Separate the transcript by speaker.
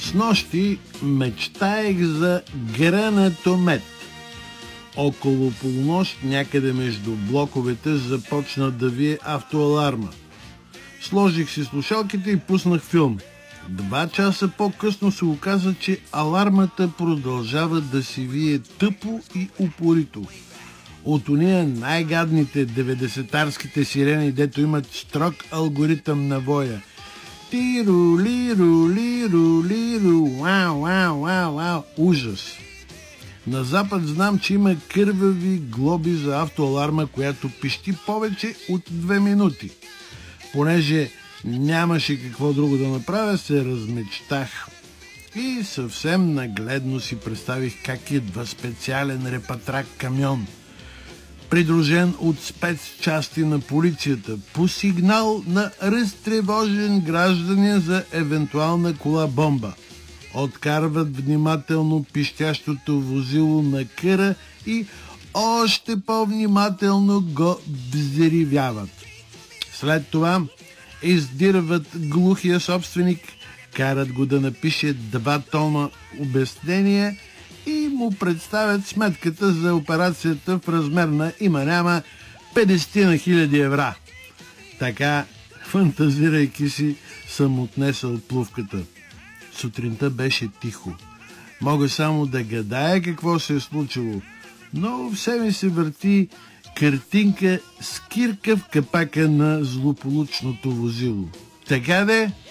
Speaker 1: Снощи мечтаех за гранатомет. Около полунощ някъде между блоковете започна да вие автоаларма. Сложих си слушалките и пуснах филм. 2 часа по-късно се оказа, че алармата продължава да си вие тъпо и упорито. От уния най-гадните 90-тарските сирени, дето имат строг алгоритъм на воя. Тиру, лиру, лиру, лиру, вау, вау, вау, вау. Ужас! На Запад знам, че има кървави глоби за автоаларма, която пищи повече от 2 минути. Понеже нямаше какво друго да направя, се размечтах. И съвсем нагледно си представих как идва специален репатрак камион, придружен от спецчасти на полицията, по сигнал на разтревожен гражданин за евентуална кола-бомба. Откарват внимателно пищящото возило на къра и още по-внимателно го взривяват. След това издирват глухия собственик, карат го да напише 2 тома обяснения и му представят сметката за операцията в размер на има-няма 50 000 евра. Така, фантазирайки си, съм отнесъл плувката. Сутринта беше тихо. Мога само да гадая какво се е случило, но все ми се върти картинка с кирка в капака на злополучното возило. Така де?